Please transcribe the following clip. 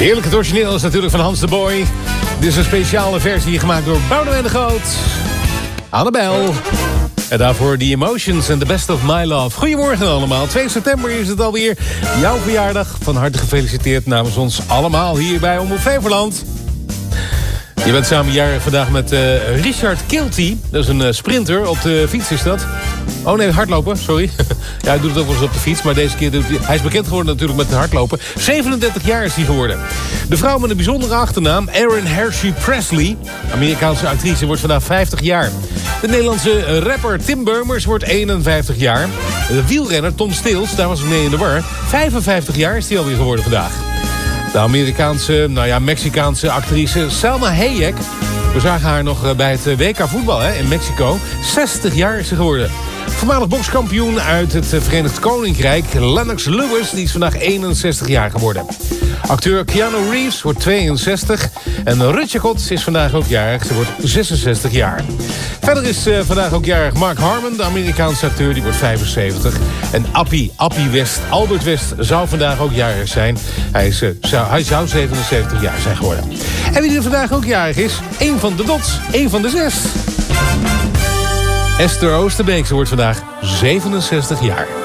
Heerlijk, het origineel is natuurlijk van Hans de Boy. Dit is een speciale versie gemaakt door Boudewijn de Groot. Annabel. En daarvoor The Emotions and the Best of My Love. Goedemorgen allemaal. 2 september is het alweer. Jouw verjaardag. Van harte gefeliciteerd namens ons allemaal hier bij Omroep Flevoland. Je bent samen jarig vandaag met Richard Kilty. Dat is een sprinter. Op de fiets is dat. Oh nee, hardlopen, sorry. Ja, hij doet het ook wel eens op de fiets, maar deze keer doet hij... Hij is bekend geworden natuurlijk met het hardlopen. 37 jaar is hij geworden. De vrouw met een bijzondere achternaam, Erin Hershey Presley. Amerikaanse actrice, wordt vandaag 50 jaar. De Nederlandse rapper Tim Beumers wordt 51 jaar. De wielrenner Tom Stills, daar was ik mee in de war. 55 jaar is hij alweer geworden vandaag. De Amerikaanse, Mexicaanse actrice Salma Hayek. We zagen haar nog bij het WK voetbal in Mexico. 60 jaar is ze geworden. Voormalig bokskampioen uit het Verenigd Koninkrijk, Lennox Lewis, die is vandaag 61 jaar geworden. Acteur Keanu Reeves wordt 62. En Rutje Kot is vandaag ook jarig. Ze wordt 66 jaar. Verder is vandaag ook jarig Mark Harmon, de Amerikaanse acteur, die wordt 75. En Appie West, Albert West, zou vandaag ook jarig zijn. Hij zou 77 jaar zijn geworden. En wie er vandaag ook jarig is, één van de dots, één van de 6. Esther Oosterbeek, ze wordt vandaag 67 jaar.